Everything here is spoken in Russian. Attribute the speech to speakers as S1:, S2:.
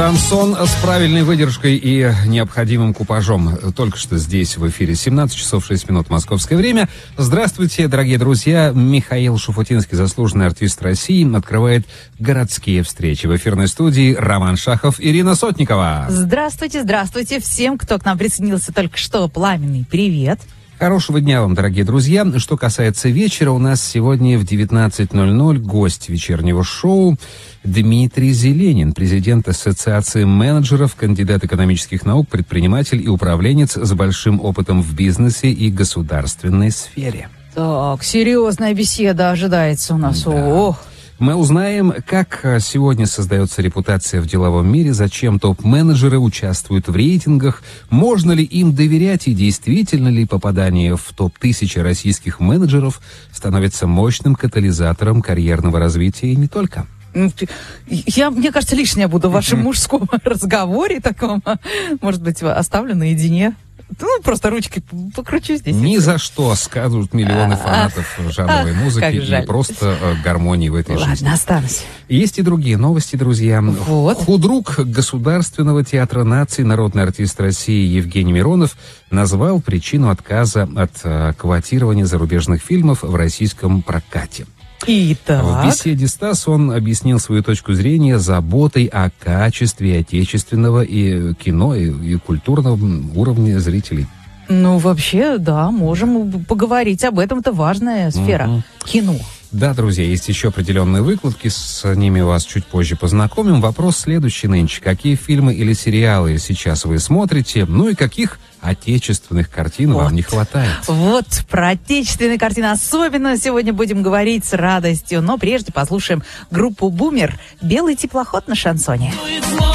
S1: Шансон с правильной выдержкой и необходимым купажом. Только что здесь в эфире 17 часов 6 минут московское время. Здравствуйте, дорогие друзья. Михаил Шуфутинский, заслуженный артист России, открывает городские встречи. В эфирной студии Роман Шахов, Ирина Сотникова.
S2: Здравствуйте, здравствуйте всем, кто к нам присоединился только что. Пламенный привет.
S1: Хорошего дня вам, дорогие друзья. Что касается вечера, у нас сегодня в 19:00 гость вечернего шоу Дмитрий Зеленин, президент Ассоциации менеджеров, кандидат экономических наук, предприниматель и управленец с большим опытом в бизнесе и государственной сфере.
S2: Так, серьезная беседа ожидается у нас.
S1: Да.
S2: Ох.
S1: Мы узнаем, как сегодня создается репутация в деловом мире, зачем топ-менеджеры участвуют в рейтингах, можно ли им доверять и действительно ли попадание в топ-1000 российских менеджеров становится мощным катализатором карьерного развития и не только.
S2: Мне кажется, лишнее буду в вашем мужском разговоре таком. Может быть, оставлю наедине. Ну, просто ручкой покручу здесь.
S1: Ни за что, скажут миллионы фанатов жанровой музыки и просто гармонии в этой жизни.
S2: Ладно, останусь.
S1: Есть и другие новости, друзья.
S2: Вот.
S1: Худрук Государственного театра наций, народный артист России Евгений Миронов назвал причину отказа от квотирования зарубежных фильмов в российском прокате.
S2: Итак.
S1: В беседе с ТАСС он объяснил свою точку зрения заботой о качестве отечественного и кино, и культурном уровне зрителей.
S2: Ну, вообще, да, можем поговорить об этом. Это важная сфера. Кино.
S1: Да, друзья, есть еще определенные выкладки, с ними вас чуть позже познакомим. Вопрос следующий нынче. Какие фильмы или сериалы сейчас вы смотрите? Ну и каких отечественных картин вам не хватает?
S2: Вот, про отечественные картины особенно сегодня будем говорить с радостью. Но прежде послушаем группу «Бумер» «Белый теплоход на шансоне».